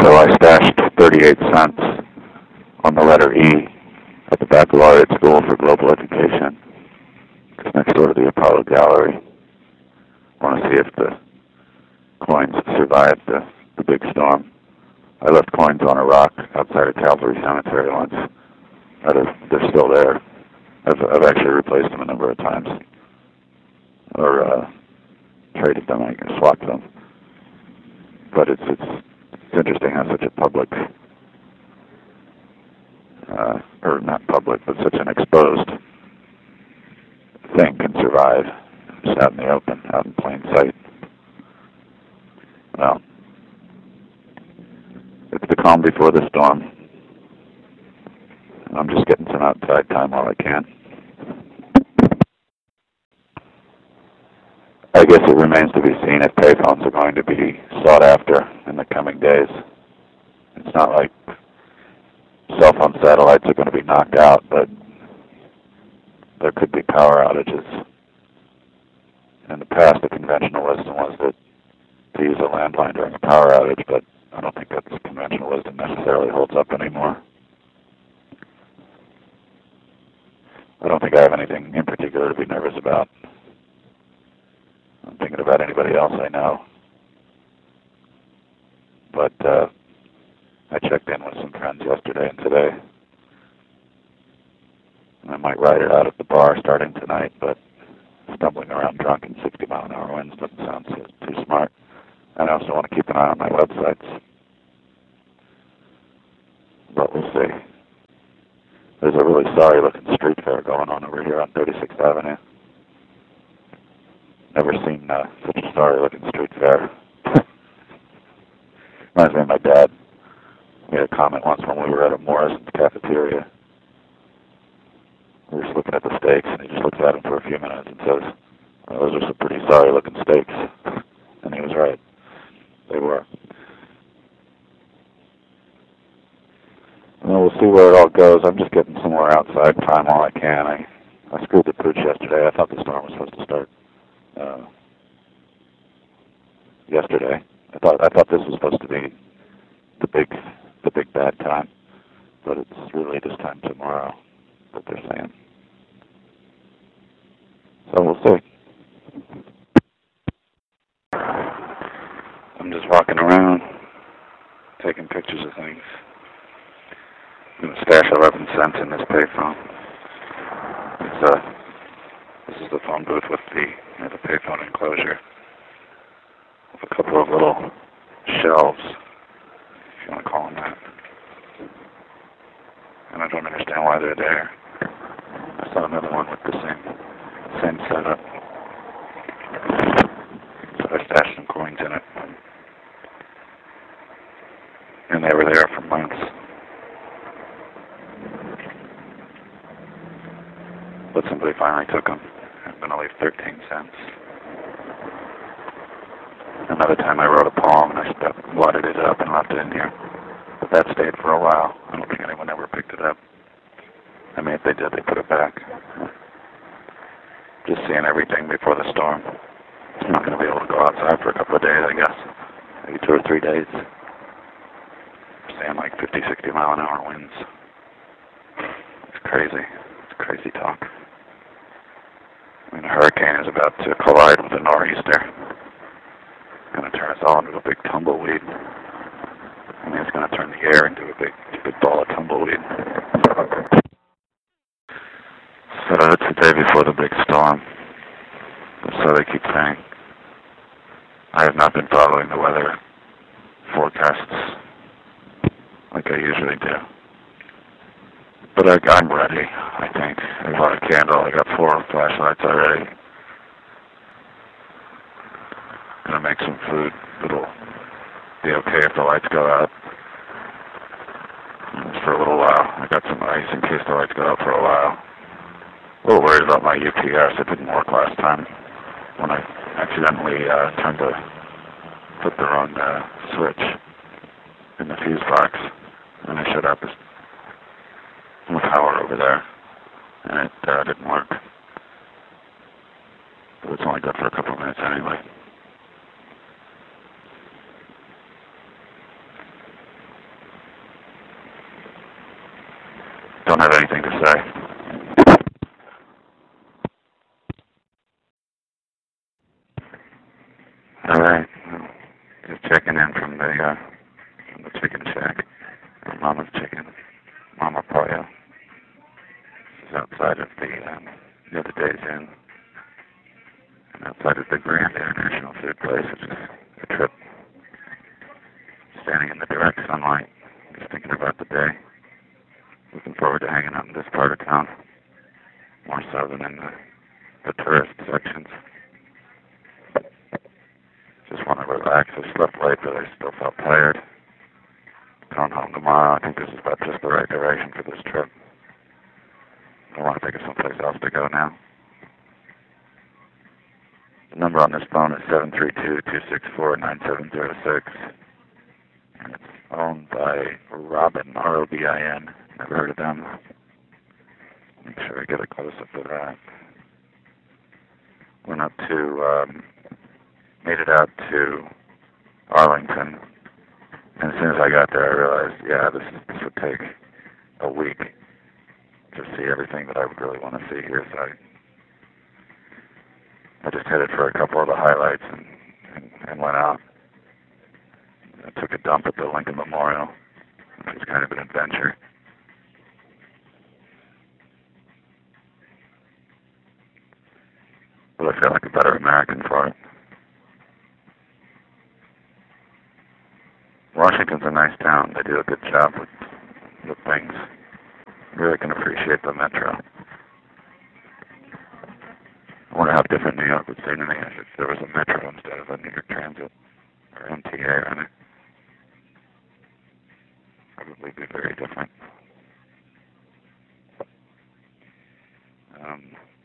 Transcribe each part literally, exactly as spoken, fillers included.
So I stashed thirty-eight cents on the letter E at the Baccalaureate School for Global Education. It's next door to the Apollo Gallery. I want to see if the coins survived the, the big storm. I left coins on a rock outside of Calvary Cemetery once. They're still there. I've, I've actually replaced them a number of times. Or uh, traded them, I can swap them. But it's, it's, it's interesting how such a public, uh, or not public, but such an exposed thing can survive just out in the open, out in plain sight. Well, it's the calm before the storm. I'm just getting some outside time while I can. I guess it remains to be seen if payphones are going to be sought after in the coming days. It's not like cell phone satellites are going to be knocked out, but there could be power outages. In the past, the conventional wisdom was that to use a landline during a power outage, but I don't think that conventional wisdom necessarily holds up anymore. I don't think I have anything in particular to be nervous about. I'm thinking about anybody else I know. But uh, I checked in with some friends yesterday and today. I might ride it out at the bar starting tonight, but stumbling around drunk in sixty mile an hour winds doesn't sound so, too smart. And I also want to keep an eye on my websites. But we'll see. There's a really sorry looking street fair going on over here on thirty-sixth Avenue. Never seen uh, such a sorry looking street fair. Reminds me of my dad. He had a comment once when we were at a Morrison's cafeteria. We were just looking at the steaks, and he just looks at them for a few minutes and says, well, those are some pretty sorry looking steaks. And he was right. They were. Well, we'll see where it all goes. I'm just getting some more outside time while I can. I, I screwed the pooch yesterday. I thought the storm was supposed to start uh, yesterday. I thought I thought this was supposed to be the big the big bad time, but it's really this time tomorrow that they're saying. So we'll see. I'm just walking around, taking pictures of things. I'm going to stash eleven cents in this payphone. It's, uh, this is the phone booth with the, you know, the payphone enclosure. With a couple of little shelves, if you want to call them that. And I don't understand why they're there. I saw another one with the same, same setup. So I stashed some coins in it. And they were there for months. But somebody finally took them. I'm going to leave thirteen cents. Another time I wrote a poem and I stuck, wadded it up and left it in here. But that stayed for a while. I don't think anyone ever picked it up. I mean, if they did, they put it back. Just seeing everything before the storm. I'm not going to be able to go outside for a couple of days, I guess. Maybe two or three days. Seeing like fifty, sixty mile an hour winds. It's crazy. It's crazy talk. I mean, a hurricane is about to collide with a nor'easter. It's going to turn us all into a big tumbleweed. I mean, it's going to turn the air into a big, big ball of tumbleweed. So it's the day before the big storm. So they keep saying. I have not been following the weather forecasts like I usually do. But I, I'm ready, I think. I bought a candle. I got four flashlights already. Gonna make some food. It'll be okay if the lights go out. Just for a little while. I got some ice in case the lights go out for a while. A little worried about my U P S. It didn't work last time when I accidentally uh, turned the, put the wrong uh, switch in the fuse box. And I shut up the power over there, and it uh, didn't work. But it's only good for a couple of minutes anyway. don't have anything to say. All right. Just checking in from the uh, from the chicken shack. Or Mama's Chicken. Mama Pollo. This is outside of the um, the other Days Inn. And outside of the Grand International Food Place, which is a trip. Standing in the direct sunlight, just thinking about the day. Looking forward to hanging out in this part of town. More so than in the, the tourist sections. Just want to relax. I slept late, but I still felt tired. Going home tomorrow. I think this is about just the right duration for this trip. I want to think of someplace else to go now. The number on this phone is seven three two, two six four, nine seven zero six. And it's owned by Robin, R O B I N. Never heard of them. Make sure I get a close-up of that. Went up to, um, made it out to Arlington. And as soon as I got there, I realized, yeah, this, this would take a week to see everything that I would really want to see here. So I, I just headed for a couple of the highlights and, and, and went out. I took a dump at the Lincoln Memorial, which was kind of an adventure. But I feel like a better American for it. Washington's a nice town. They do a good job with, with things. Really can appreciate the metro. I wonder how different New York would seem to me if there was a metro instead of a New York Transit or M T A or it. Probably be very different. Um,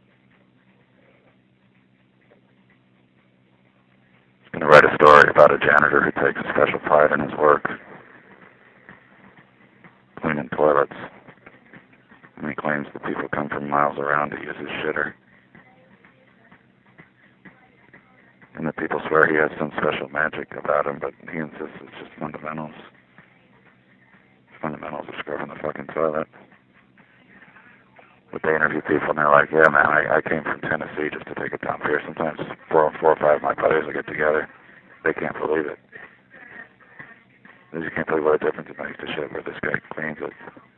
I was going to write a story about a janitor who takes a special pride in his work, cleaning toilets. And he claims that people come from miles around to use his shitter. And that people swear he has some special magic about him, but he insists it's just fundamentals. Fundamentals of scrubbing the fucking toilet. But they interview people and they're like, yeah man, I, I came from Tennessee just to take a dump here. Sometimes four, four or five of my buddies will get together. They can't believe it. They just can't believe what a difference it makes to shit where this guy cleans it.